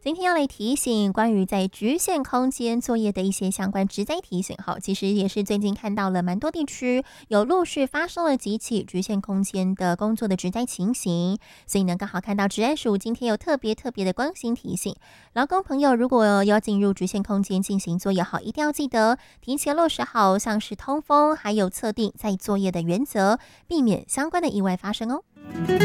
今天要来提醒关于在局限空间作业的一些相关职灾提醒哈，其实也是最近看到了蛮多地区有陆续发生了几起局限空间的工作的职灾情形，所以呢刚好看到职安署今天有特别的关心提醒，劳工朋友如果要进入局限空间进行作业好，一定要记得提前落实好像是通风还有测定在作业的原则，避免相关的意外发生哦。